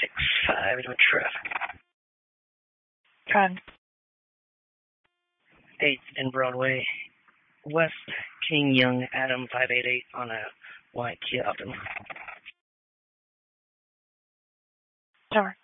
565 into traffic. Con. 8th and Broadway. West, King Young, Adam 588 on a white Kia Optima. Tower.